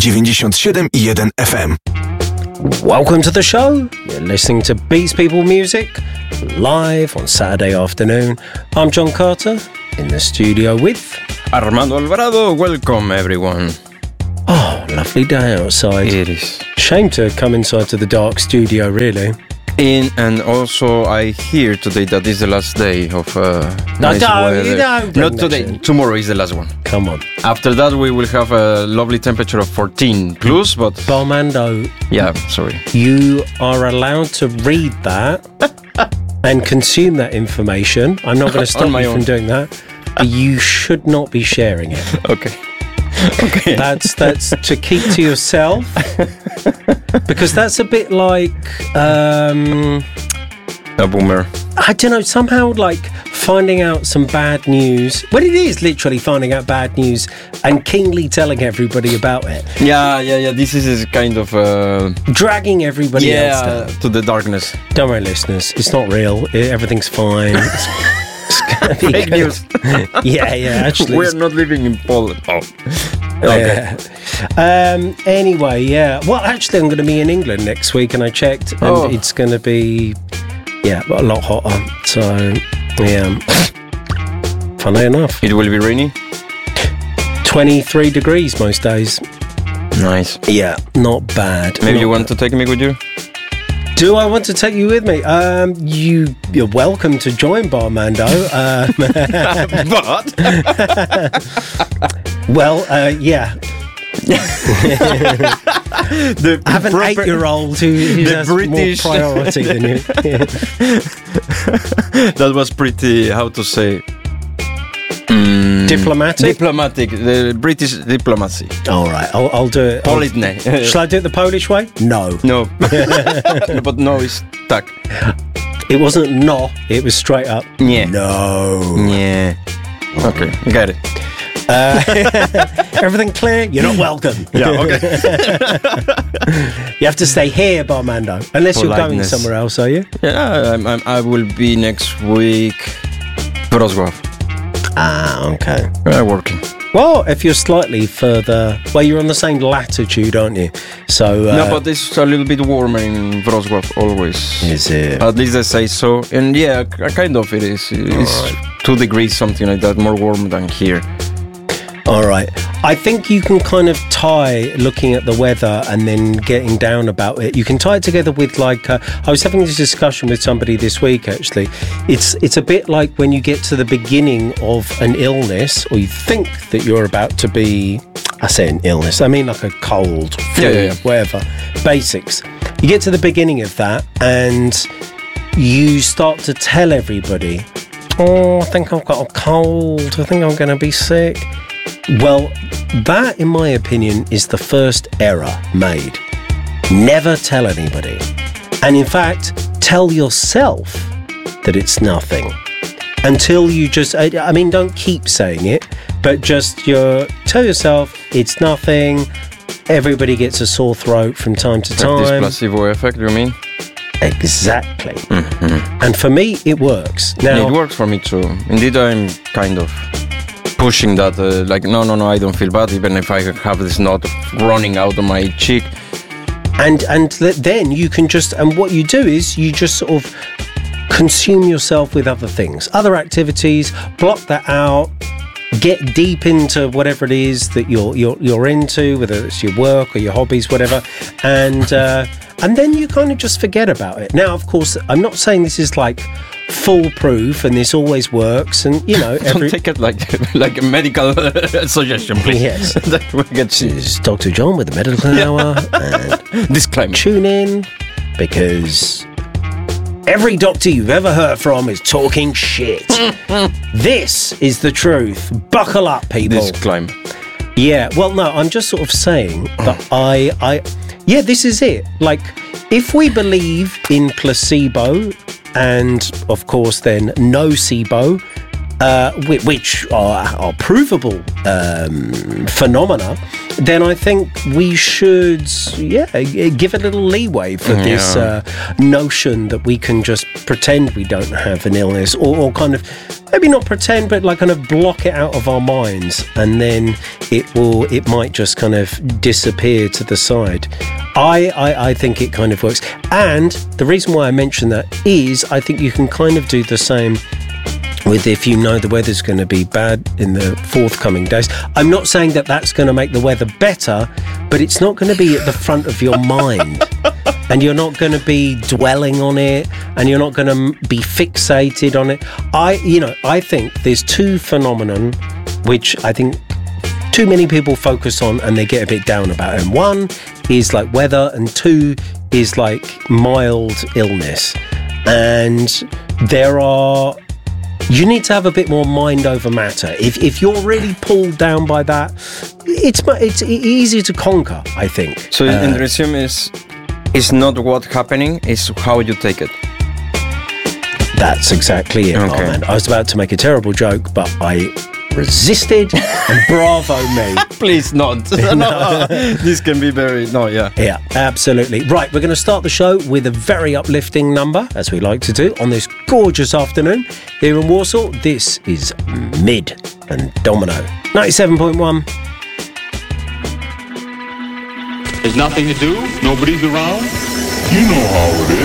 97,1 FM. Welcome to the show. You're listening to Beats People Music live on Saturday afternoon. I'm John Carter in the studio with Armando Alvarado. Welcome, everyone. Oh, lovely day outside. It is. Shame to come inside to the dark studio, really. And also I hear today that this is the last day of nice weather. You don't. Not today. Tomorrow is the last one. Come on. After that, we will have a lovely temperature of 14 plus, but... Barmando. Yeah, sorry. You are allowed to read that and consume that information. I'm not going to stop you from doing that. But you should not be sharing it. Okay. That's to keep to yourself, because that's a bit like a boomer. I don't know, somehow like finding out some bad news. Well, it is literally finding out bad news and keenly telling everybody about it. Yeah. This is kind of dragging everybody else down to the darkness. Don't worry, listeners, it's not real. Everything's fine. Fake news. Yeah, actually. We're not living in Poland. Oh. Okay. Anyway, yeah. Well, actually, I'm going to be in England next week, and I checked, and it's going to be, a lot hotter. So, yeah. Funny enough. It will be rainy? 23 degrees most days. Nice. Yeah, not bad. Maybe you want to take me with you? Do I want to take you with me? You're welcome to join Barmando. But? Well, yeah. I have an 8-year-old who has British more priority than you. That was pretty, how to say... Diplomatic? The British diplomacy. All right, I'll do it. Politne. Shall I do it the Polish way? No. But no is tak. It wasn't no, it was straight up. Yeah. No. Yeah. Okay, got it. Everything clear? You're not welcome. Yeah, okay. You have to stay here, Barmando. Unless you're going somewhere else, are you? Yeah, I will be next week. Wrocław. Ah, okay. Working. Well, if you're slightly further... Well, you're on the same latitude, aren't you? So... no, but it's a little bit warmer in Wrocław always. Is it? At least they say so. And yeah, kind of it is. It's 2 degrees, something like that, more warm than here. All right. I think you can kind of tie looking at the weather and then getting down about it. You can tie it together with like I was having this discussion with somebody this week. Actually, it's a bit like when you get to the beginning of an illness, or you think that you're about to be. I say an illness. I mean like a cold, flu, whatever. Basics. You get to the beginning of that, and you start to tell everybody, "Oh, I think I've got a cold. I think I'm going to be sick." Well, that, in my opinion, is the first error made. Never tell anybody. And in fact, tell yourself that it's nothing. Until you just, don't keep saying it, but just tell yourself it's nothing. Everybody gets a sore throat from time to time. This placebo effect, you mean? Exactly. Mm-hmm. And for me, it works. Now, it works for me too. Indeed, I'm kind of... pushing that, no, I don't feel bad, even if I have this knot running out of my cheek. And then you can just, and what you do is you just sort of consume yourself with other things, other activities, block that out, get deep into whatever it is that you're into, whether it's your work or your hobbies, whatever, and then you kind of just forget about it. Now, of course, I'm not saying this is like foolproof and this always works, and don't take it like a medical suggestion, please. Yes. This is Dr. John with the Medical Hour, and disclaimer. Tune in, because every doctor you've ever heard from is talking shit. This is the truth. Buckle up, people. Disclaimer. Yeah, well, no, I'm just sort of saying that this is it. Like, if we believe in placebo and, of course, then nocebo, which are provable phenomena, then I think we should, give a little leeway for this notion that we can just pretend we don't have an illness, or kind of maybe not pretend, but like kind of block it out of our minds, and then it might just kind of disappear to the side. I think it kind of works. And the reason why I mention that is I think you can kind of do the same with if you know the weather's going to be bad in the forthcoming days. I'm not saying that that's going to make the weather better, but it's not going to be at the front of your mind. And you're not going to be dwelling on it, and you're not going to be fixated on it. I think there's two phenomenon which I think too many people focus on and they get a bit down about. And one is like weather, and two is like mild illness. And you need to have a bit more mind over matter. If you're really pulled down by that, it's easy to conquer, I think. So in resume is not what's happening, it's how you take it. That's exactly it, okay. man. I was about to make a terrible joke, but I resisted, and bravo me. Please not. No. This can be very... No, yeah. Yeah, absolutely. Right, we're going to start the show with a very uplifting number, as we like to do, on this gorgeous afternoon here in Warsaw. This is Mid and Domino. 97.1. There's nothing to do, nobody's around. You know how it is.